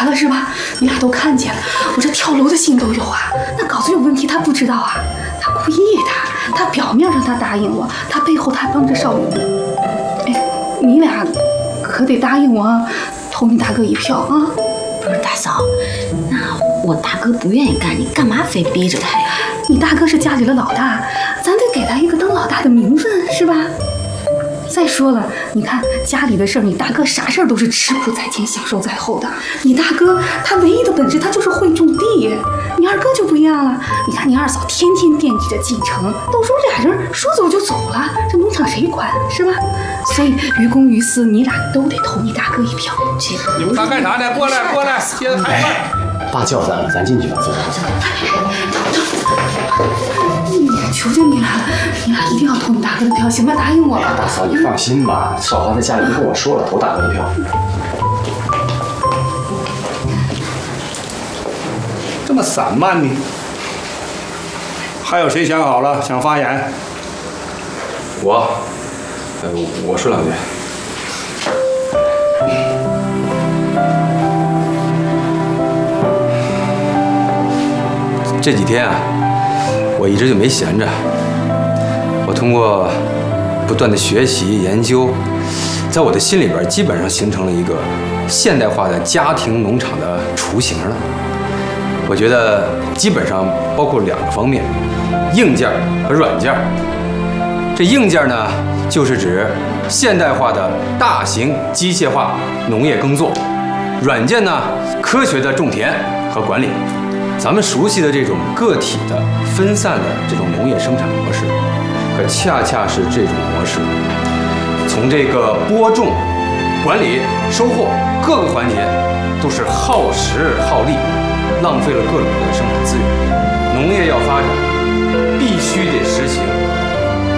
查了是吧？你俩都看见了，我这跳楼的信都有啊。那稿子有问题，他不知道啊？他故意的，他表面上他答应我，他背后他帮着少云。哎，你俩可得答应我，投你大哥一票啊！ 不是大嫂，那我大哥不愿意干，你干嘛非逼着他呀？ 你大哥是家里的老大，咱得给他一个当老大的名分，是吧？再说了，你看家里的事儿，你大哥啥事儿都是吃苦在前，享受在后的。你大哥他唯一的本事，他就是会种地。你二哥就不一样了，你看你二嫂天天惦记着进城，到时候俩人说走就走了，这农场谁管是吧？所以于公于私，你俩都得投你大哥一票。 你们仨干啥呢？过来，接着开饭。 爸叫咱了，咱进去吧，走。 求求你了，你俩一定要投你大哥的票，行吧？答应我了。 大嫂，你放心吧，少华在家里都跟我说了，投大哥的票。 这么散漫呢？还有谁想好了想发言？ 我说两句。这几天啊，我一直就没闲着。我通过不断的学习研究，在我的心里边基本上形成了一个现代化的家庭农场的雏形了。我觉得基本上包括2个方面，硬件和软件。这硬件呢，就是指现代化的大型机械化农业耕作；软件呢，科学的种田和管理。咱们熟悉的这种个体的分散的这种农业生产模式，可恰恰是这种模式，从这个播种、管理、收获各个环节都是耗时耗力，浪费了各种的生产资源。农业要发展，